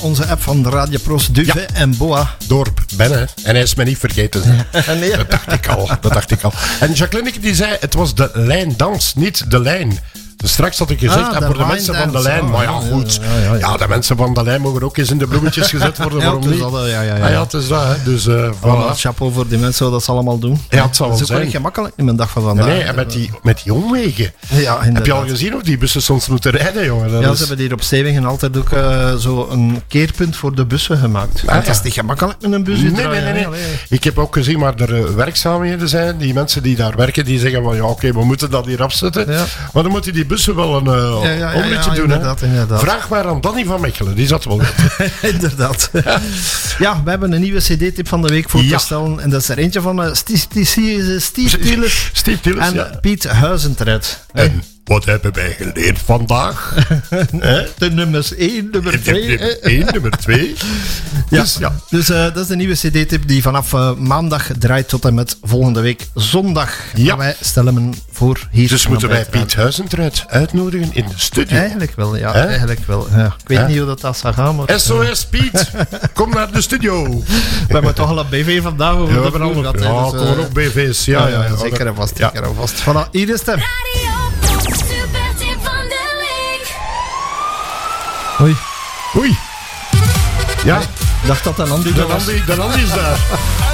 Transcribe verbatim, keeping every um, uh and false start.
onze app van de Radio Pro's, Duvet Ja. en Boa. Dorp, Ben, hè. En hij is me niet vergeten. Hè. Nee. Dat dacht ik al. Dat dacht ik al. En Jacqueline die zei, het was de lijndans, niet de lijn. Dus straks had ik gezegd, Ah, en de voor de line mensen van dance. de lijn. Ah, maar ja, ja, goed. ja, ja, ja. Ja, de mensen van de lijn mogen ook eens in de bloemetjes gezet worden. Ja, Waarom het is niet? al, ja, ja, ja. Ah, ja, het is dat. Hè. Dus, uh, Voilà, voilà. chapeau voor die mensen dat ze allemaal doen. Ja, het zal wel dat is ook wel zijn. niet gemakkelijk in mijn dag van vandaag. Nee, en met die, met die omwegen. Ja, inderdaad. Heb je al gezien hoe die bussen soms moeten rijden, jongen? Dat Ja, is... ze hebben hier op Stevingen altijd ook uh, zo een keerpunt voor de bussen gemaakt. Ah, Het is ja. niet gemakkelijk met een bus. Nee, uitdraaien, nee, nee, hè. nee. Allee. Ik heb ook gezien waar er uh, werkzaamheden zijn. Die mensen die daar werken, die zeggen van ja, oké, okay, we moeten dat hier afzetten. Ja. Maar dan moeten die bussen wel een uh, Ja, ja, ja, omritje ja, doen. inderdaad, Hè. inderdaad. Vraag maar aan Danny van Mechelen, die zat wel goed. Inderdaad. Ja, we hebben een nieuwe cd-tip van de week voor Ja. te stellen. En dat is er eentje van uh, Steve, Steve, Steve Tillers Steve Tillers, en ja. Piet Huizentred. En wat hebben wij geleerd vandaag? Hè? De nummers één, nummer twee. Nummer één, nummer twee. Ja, Dus, ja. dus uh, dat is de nieuwe cd-tip die vanaf uh, maandag draait tot en met volgende week zondag. Ja. En wij stellen hem voor hier. Dus aan moeten wij Bijtraat. Piet Huizentruid uitnodigen in de studio? Eigenlijk wel, ja. Hè? Eigenlijk wel. Ja. Ik weet Hè? niet hoe dat, dat zou gaan, maar... S O S Piet, kom naar de studio. We hebben toch al een B V vandaag over Ja, we de hebben al vloer nog gehad, hè, ja, dus, komen uh, ook B V's. Ja, ja, ja, ja, zeker en vast. Ja. Zeker en vast. Voilà, hier is de... Radio Supertip van de week. Oei. Oei. Ja, Ik dacht dat een Andy de er was. Andy, de Andy is daar.